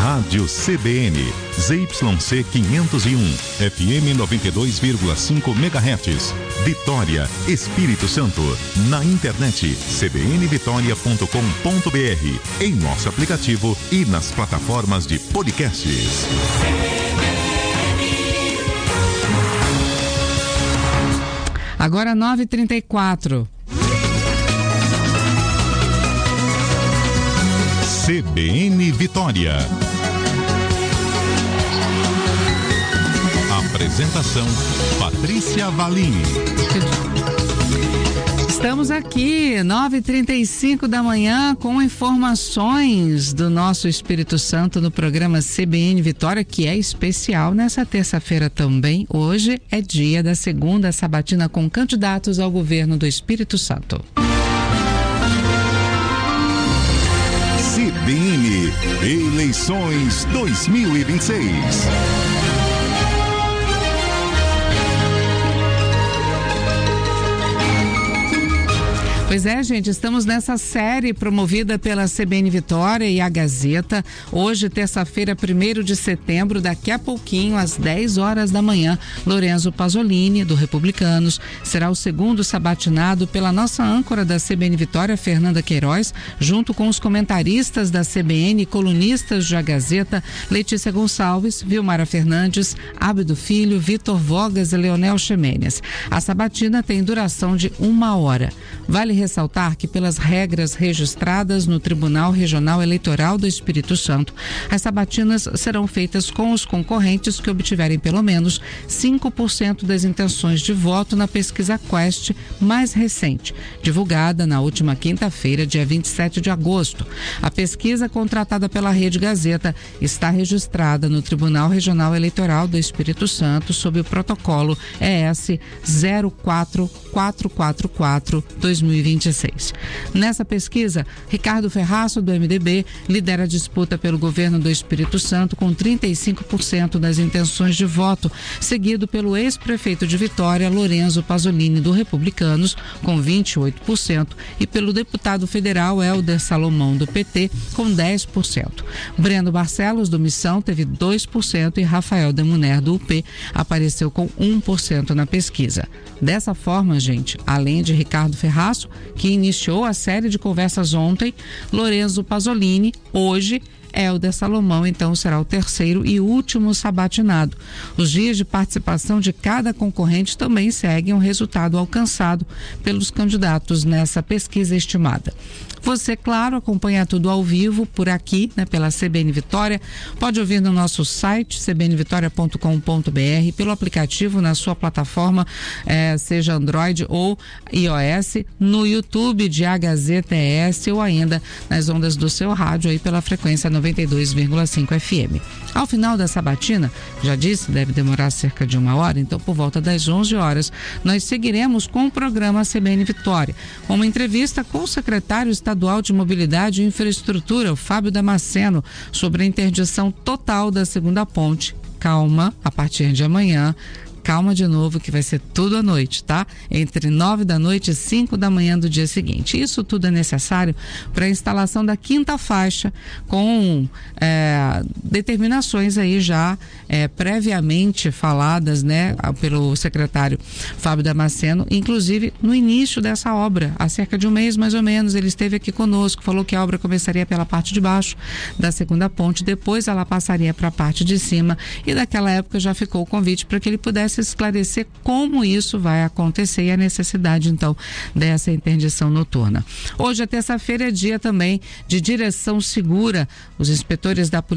Rádio CBN, ZYC 501, FM 92,5 MHz, Vitória, Espírito Santo. Na internet, cbnvitoria.com.br, em nosso aplicativo e nas plataformas de podcasts. Agora 9h34. CBN Vitória. Apresentação: Patrícia Valim. Estamos aqui, 9h35 da manhã, com informações do nosso Espírito Santo no programa CBN Vitória, que é especial nessa terça-feira também. Hoje é dia da segunda sabatina com candidatos ao governo do Espírito Santo. CBN Eleições 2026. Pois é, gente, estamos nessa série promovida pela CBN Vitória e a Gazeta. Hoje, terça-feira, 1º de setembro, daqui a pouquinho, às 10 horas da manhã, Lorenzo Pasolini, do Republicanos, será o segundo sabatinado pela nossa âncora da CBN Vitória, Fernanda Queiroz, junto com os comentaristas da CBN e colunistas da Gazeta, Letícia Gonçalves, Vilmara Fernandes, Abdo Filho, Vitor Vogas e Leonel Ximenes. A sabatina tem duração de 1 hora. Vale ressaltar que, pelas regras registradas no Tribunal Regional Eleitoral do Espírito Santo, as sabatinas serão feitas com os concorrentes que obtiverem pelo menos 5% das intenções de voto na pesquisa Quest mais recente, divulgada na última quinta-feira, dia 27 de agosto. A pesquisa, contratada pela Rede Gazeta, está registrada no Tribunal Regional Eleitoral do Espírito Santo sob o protocolo ES 04444-2026. Nessa pesquisa, Ricardo Ferraço, do MDB, lidera a disputa pelo governo do Espírito Santo com 35% das intenções de voto, seguido pelo ex-prefeito de Vitória, Lorenzo Pasolini, do Republicanos, com 28%, e pelo deputado federal Helder Salomão, do PT, com 10%. Breno Barcelos, do Missão, teve 2% e Rafael Demuner, do UP, apareceu com 1% na pesquisa. Dessa forma, gente, além de Ricardo Ferraço, que iniciou a série de conversas ontem, Lorenzo Pasolini, hoje, Helder Salomão, então, será o terceiro e último sabatinado. Os dias de participação de cada concorrente também seguem o resultado alcançado pelos candidatos nessa pesquisa estimada. Você, claro, acompanha tudo ao vivo por aqui, né, pela CBN Vitória. Pode ouvir no nosso site, cbnvitoria.com.br, pelo aplicativo na sua plataforma, seja Android ou iOS, no YouTube de A Gazeta ES ou ainda nas ondas do seu rádio aí pela frequência 92,5 FM. Ao final da sabatina, já disse, deve demorar cerca de 1 hora, então por volta das 11 horas, nós seguiremos com o programa CBN Vitória, com uma entrevista com o secretário estadual de Mobilidade e Infraestrutura, o Fábio Damasceno, sobre a interdição total da segunda ponte. Calma, a partir de amanhã. Calma de novo, que vai ser tudo à noite, tá? Entre 9 da noite e 5 da manhã do dia seguinte. Isso tudo é necessário para a instalação da 5ª faixa, com determinações aí já previamente faladas, né, pelo secretário Fábio Damasceno, inclusive no início dessa obra, há cerca de um mês mais ou menos, ele esteve aqui conosco, falou que a obra começaria pela parte de baixo da segunda ponte, depois ela passaria para a parte de cima, e naquela época já ficou o convite para que ele pudesse esclarecer como isso vai acontecer e a necessidade, então, dessa interdição noturna. Hoje, é terça-feira, é dia também de direção segura. Os inspetores da Polícia